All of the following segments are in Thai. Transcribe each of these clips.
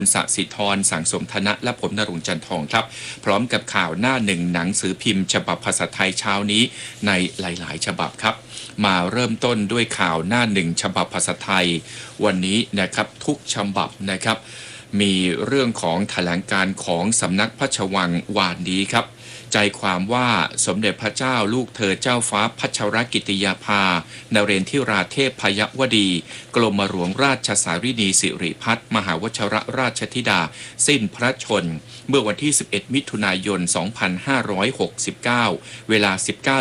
สสิธรสังสมธนะและผมณรงค์จันทองครับพร้อมกับข่าวหน้าหนึ่งหนังสือพิมพ์ฉบับภาษาไทยเช้านี้ในหลายๆฉบับครับมาเริ่มต้นด้วยข่าวหน้าหนึ่งฉบับภาษาไทยวันนี้นะครับทุกฉบับนะครับมีเรื่องของแถลงการของสำนักพระราชวังวานนี้ครับใจความว่าสมเด็จพระเจ้าลูกเธอเจ้าฟ้าพัชรกิติยาภานเรนทิราเทพพยวดีกรมหลวงราชสารินีสิริพัฒน์มหาวชรราชธิดาสิ้นพระชนเมื่อวันที่11มิถุนายน2569เวลา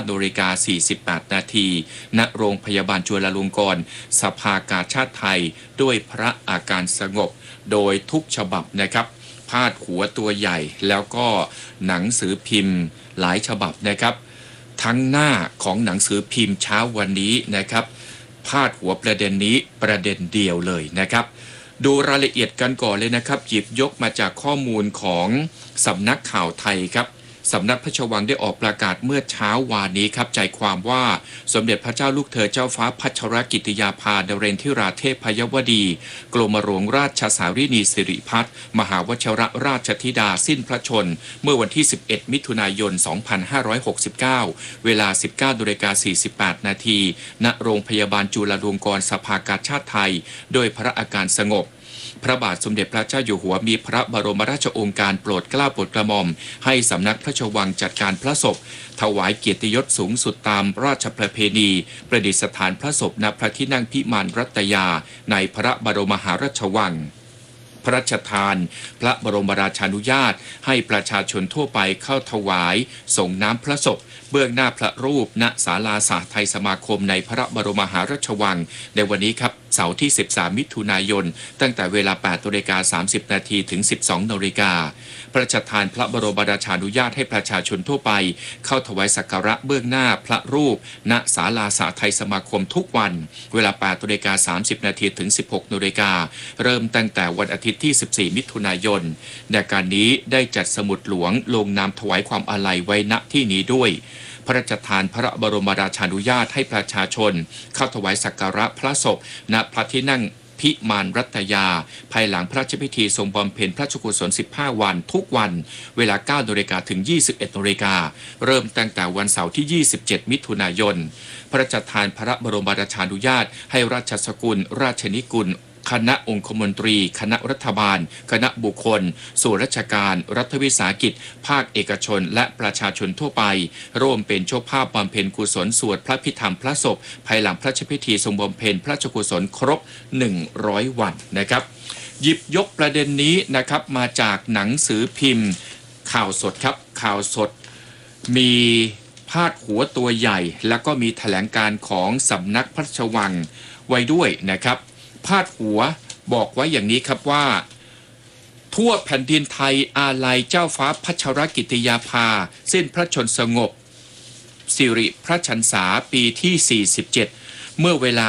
19:48 นาทีณโรงพยาบาลจุฬาลงกรณ์สภากาชาดไทยด้วยพระอาการสงบโดยทุกฉบับนะครับพาดหัวตัวใหญ่แล้วก็หนังสือพิมพ์หลายฉบับนะครับทั้งหน้าของหนังสือพิมพ์เช้าวันนี้นะครับพาดหัวประเด็นนี้ประเด็นเดียวเลยนะครับดูรายละเอียดกันก่อนเลยนะครับหยิบยกมาจากข้อมูลของสำนักข่าวไทยครับสำนักพระราชวังได้ออกประกาศเมื่อเช้าวานนี้ครับใจความว่าสมเด็จพระเจ้าลูกเธอเจ้าฟ้าพัชรกิติยาภานเรนทิราเทพพยวดีกรมหลวงราชสารินีสิริพัฒน์มหาวชรราชธิดาสิ้นพระชนเมื่อวันที่11มิถุนายน2569เวลา 19:48 นาทีณโรงพยาบาลจุฬาลงกรณ์สภากาชาดไทยโดยพระอาการสงบพระบาทสมเด็จพระเจ้าอยู่หัวมีพระบรมราชโองการโปรดเกล้าโปรดกระหม่อมให้สำนักพระราชวังจัดการพระศพถวายเกียรติยศสูงสุดตามราชประเพณีประดิษฐานพระศพณพระที่นั่งพิมานรัตยาในพระบรมมหาราชวังพระราชทานพระบรมราชานุญาตให้ประชาชนทั่วไปเข้าถวายส่งน้ำพระศพเบื้องหน้าพระรูปณศาลาสหไทยสมาคมในพระบรมมหาราชวังในวันนี้ครับเสาร์ที่13มิถุนายนตั้งแต่เวลา 8:30 นาทีถึง 12 นาฬิกาพระราชทานพระบรมราชานุญาตให้ประชาชนทั่วไปเข้าถวายสักการะเบื้องหน้าพระรูปณศาลาสหไทยสมาคมทุกวันเวลา 8:30 นาทีถึง 16 นาฬิกาเริ่มตั้งแต่วันอาทิตย์ที่ 14 มิถุนายนในการนี้ได้จัดสมุดหลวงลงนามถวายความอาลัยไว้ณที่นี้ด้วยพระราชทานพระบรมราชานุญาตให้ประชาชนเข้าถวายสักการะพระศพณพระที่นั่งพิมานรัตยาภายหลังพระราชพิธีทรงบำเพ็ญพระราชกุศล15 วันทุกวันเวลา 9 นาฬิกาถึง 21 นาฬิกาเริ่มตั้งแต่วันเสาร์ที่ 27 มิถุนายนพระราชทานพระบรมราชานุญาตให้ราชสกุลราชนิกุลคณะองคมนตรีคณะรัฐบาลคณะบุคคลส่วนราชการรัฐวิสาหกิจภาคเอกชนและประชาชนทั่วไปร่วมเป็นเจ้าภาพบำเพ็ญกุศลสวดพระพิธรรมพระศพภายหลังพระราชพิธีทรงบำเพ็ญพระราชกุศลครบ100 วันนะครับหยิบยกประเด็นนี้นะครับมาจากหนังสือพิมพ์ข่าวสดครับข่าวสดมีพาดหัวตัวใหญ่แล้วก็มีแถลงการของสำนักพระราชวังไว้ด้วยนะครับพาดหัวบอกไว้อย่างนี้ครับว่าทั่วแผ่นดินไทยอาลัยเจ้าฟ้าพัชรกิติยาภาสิ้นพระชนสงบสิริพระชรรษาปีที่ 47 เมื่อเวลา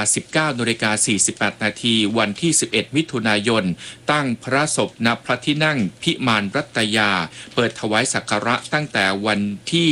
19:48 นาทีวันที่ 11 มิถุนายนตั้งพระศพณพระที่นั่งพิมานรัตยาเปิดถวายสักการะตั้งแต่วันที่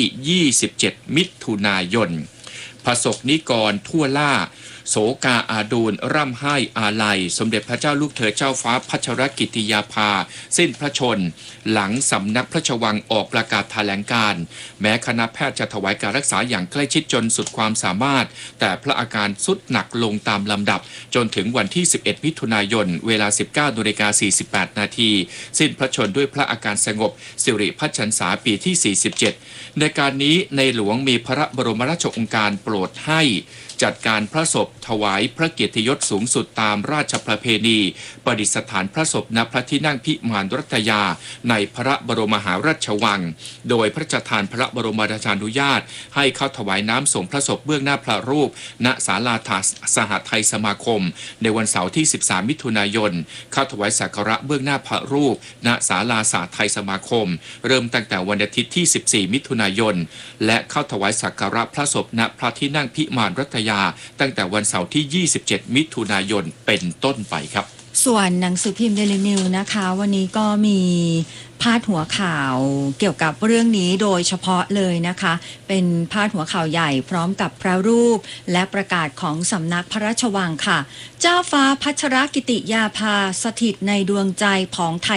27 มิถุนายนพระสงฆ์นิกรทั่วล่าโศกาอาดูลร่ำไห้อาลัยสมเด็จพระเจ้าลูกเธอเจ้าฟ้าพัชรกิติยาภาสิ้นพระชนหลังสำนักพระราชวังออกประกาศแถลงการแม้คณะแพทย์จะถวายการรักษาอย่างใกล้ชิดจนสุดความสามารถแต่พระอาการทรุดหนักลงตามลำดับจนถึงวันที่ 11 มิถุนายนเวลา 19:48 นาทีสิ้นพระชนด้วยพระอาการสงบสิริพระชรรษาปีที่ 47 ในการนี้ในหลวงมีพระบรมราชโองการโปรดให้จัดการพระศพถวายพระเกียรติยศสูงสุดตามราชประเพณีประดิษฐานพระศพณพระที่นั่งพิมานรัตยาในพระบรมมหาราชวังโดยพระราชทานพระบรมราชานุญาตให้เข้าถวายน้ำส่งพระศพเบื้องหน้าพระรูปณศาลาสหไทยสมาคมในวันเสาร์ที่ 13 มิถุนายนเข้าถวายสักการะเบื้องหน้าพระรูปณศาลาสหไทยสมาคมเริ่มตั้งแต่วันอาทิตย์ที่ 14 มิถุนายนและเข้าถวายสักการะพระศพณพระที่นั่งพิมานรัตยาตั้งแต่วันเสาร์ที่ 27 มิถุนายนเป็นต้นไปครับส่วนหนังสือพิมพ์เดลินิวนะคะวันนี้ก็มีพาดหัวข่าวเกี่ยวกับเรื่องนี้โดยเฉพาะเลยนะคะเป็นพาดหัวข่าวใหญ่พร้อมกับพระรูปและประกาศของสำนักพระราชวังค่ะเจ้าฟ้าพัชรกิติยาภาสถิตในดวงใจของไทย